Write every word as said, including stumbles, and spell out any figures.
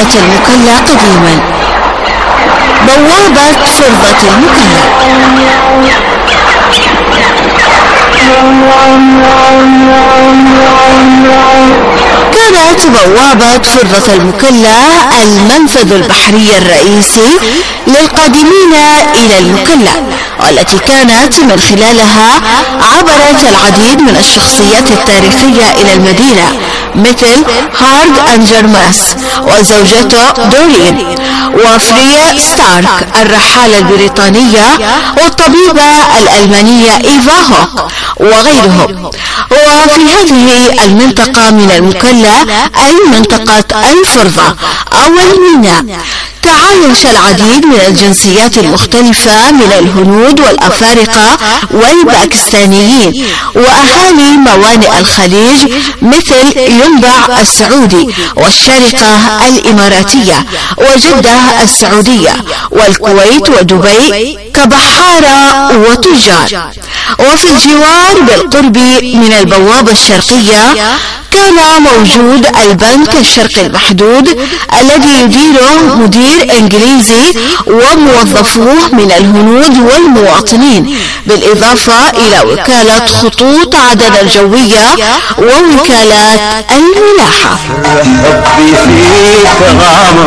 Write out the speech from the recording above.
بوابة المكلا قديما. بوابة فرضة المكلا. كانت بوابة فرضة المكلا المنفذ البحري الرئيسي للقادمين إلى المكلا، والتي كانت من خلالها عبرت العديد من الشخصيات التاريخية إلى المدينة، مثل هارد أنجرماس وزوجته دورين، وفريا ستارك الرحالة البريطانية، والطبيبة الألمانية إيفا هوك وغيرهم. وفي هذه المنطقة من المكلا أي منطقة الفرضة أو الميناء تعايش العديد من الجنسيات المختلفة من الهنود والأفارقة والباكستانيين وأهالي موانئ الخليج مثل ينبع السعودي والشارقة الإماراتية وجدة السعودية والكويت ودبي كبحارة وتجار. وفي الجوار بالقرب من البوابة الشرقية كان موجود البنك الشرقي المحدود الذي يديره مدير إنجليزي وموظفوه من الهنود والمواطنين، بالإضافة إلى وكالة خطوط عدن الجوية ووكالات الملاحة. حبي فيك غامر